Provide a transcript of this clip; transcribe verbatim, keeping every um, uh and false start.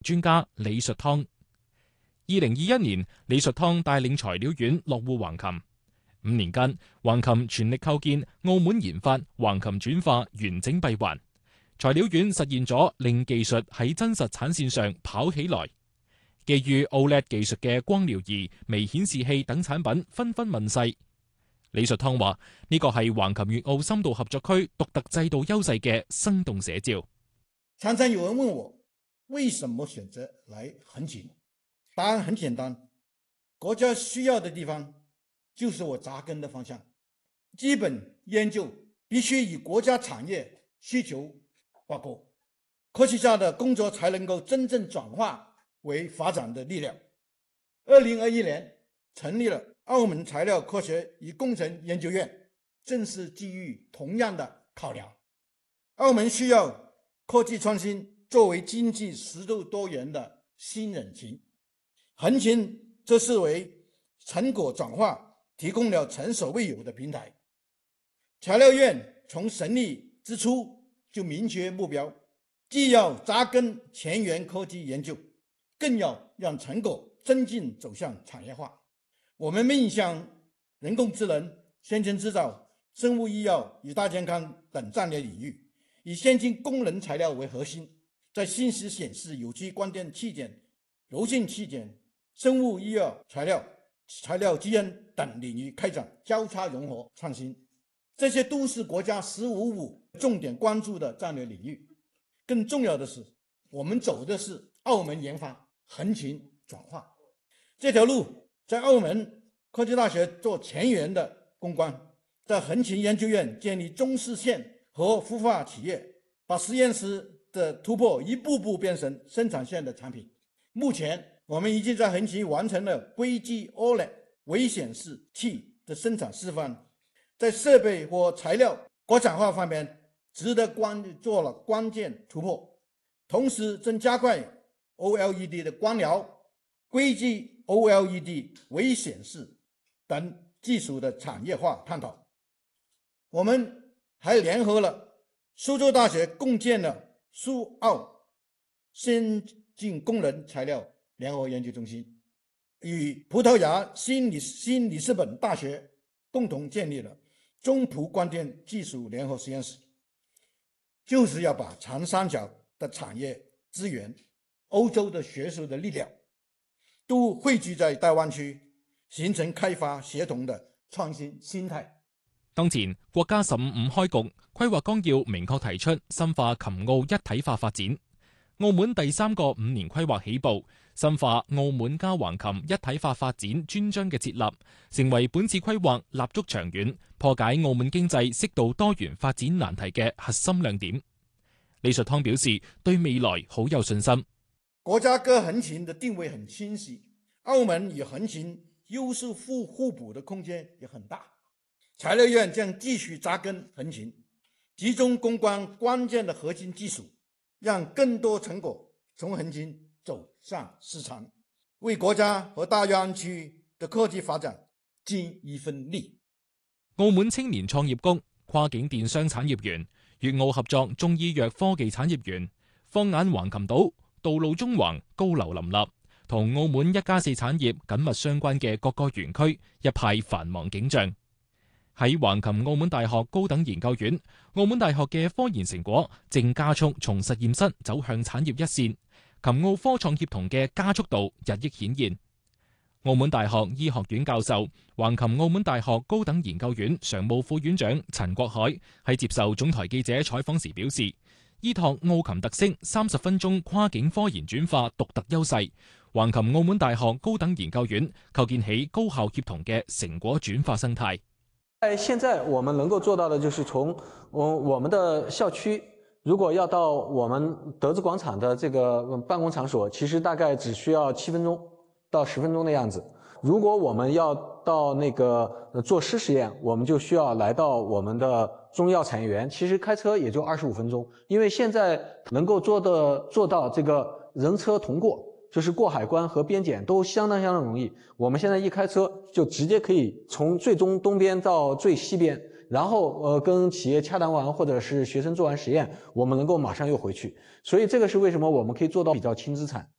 專家李術湯。二零二一年，李術湯帶領材料院落戶橫琴。五年間，橫琴全力構建澳門研發橫琴轉化完整閉環。材料院實現咗令技術喺真實產線上跑起來。基於 O L E D 技術嘅光療儀、微顯示器等產品紛紛問世。李術湯話：呢個係橫琴粵澳深度合作區獨特制度優勢嘅生動寫照。 常常有人問我，為什麼選擇來橫琴？答案很簡單，國家需要的地方就是我扎根的方向。基本研究必須與國家產業需求掛鈎，科學家的工作才能夠真正轉化為發展的力量。二零二一年成立了澳門材料科學與工程研究院，正是基於同樣的考量。澳門需要科技創新作為經濟適度多元的新引擎，橫琴則是為成果轉化提供了前所未有的平台。材料院從成立之初就明確目標，既要扎根前沿科技研究，更要讓成果真正走向產業化。我們面向人工智能、先進製造、生物醫藥與大健康等戰略領域，以先進功能材料為核心，在信息顯示、有機光電器件、柔性器件、生物醫藥材料、材料基因等領域開展交叉融合創新。這些都是國家十五五重點關注的戰略領域。更重要的是，我們走的是澳門研發橫琴轉化這條路，在澳門科技大學做前沿的攻關，在橫琴研究院建立中試線和孵化企業，把實驗室的突破一步步變成生產線的產品。目前我們已經在橫琴完成了硅基 O L E D 微顯示器的生產示範，在設備和材料國產化方面值得關做了關鍵突破，同時正加快 O L E D 的光療、硅基 O L E D 微顯示等技術的產業化探討。我們還聯合了蘇州大學，共建了蘇澳先進功能材料聯合研究中心，與葡萄牙新里新里斯本大學共同建立了中葡光電技術聯合實驗室，就是要把長三角的產業資源、歐洲的學術的力量都匯聚在大灣區，形成開發協同的創新心態。 當前國家十五五開局規劃綱要明確提出深化琴澳一體化發展，澳門第三個五年規劃起步，深化澳門加橫琴一體化發展專章嘅設立，成為本次規劃立足長遠、破解澳門經濟適度多元發展難題嘅核心亮點。李術湯表示對未來好有信心。 國家跟橫琴的定位很清晰，澳門與橫琴優勢互互補的空間也很大。材料院將繼續扎根橫琴，集中攻關關鍵的核心技術，讓更多成果從橫琴走向市場，為國家和大灣區的科技發展盡一份力。 澳門青年創業谷、跨境電商產業園、粵澳合作中醫藥科技產業園、放眼橫琴島、道路中橫、高樓林立，同澳門一加四產業緊密相關嘅各個園區，一派繁忙景象。喺橫琴澳門大學高等研究院，澳門大學嘅科研成果正加速從實驗室走向產業一線，琴澳科創協同嘅加速度日益顯現。澳門大學醫學院教授、橫琴澳門大學高等研究院常務副院長陳國海喺接受總台記者採訪時表示，依託澳琴特色，三十分鐘跨境科研轉化獨特優勢，橫琴澳門大學高等研究院構建起高效協同嘅成果轉化生態。 在現在我們能夠做到的就是從我我們的校區，如果要到我們德資廣場的這個辦公場所，其實大概只需要七分鐘到十分鐘的樣子。如果我們要到那個做濕實驗，我們就需要來到我們的中藥產業園，其實開車也就二十五分鐘。因為現在能夠做的做到這個人車同過，就是過海關和邊檢都相當相當容易。我們現在一開車就直接可以從最東東邊到最西邊， 然后呃跟企业洽谈完或者是学生做完实验，我们能够马上又回去。所以这个是为什么我们可以做到比较轻资产。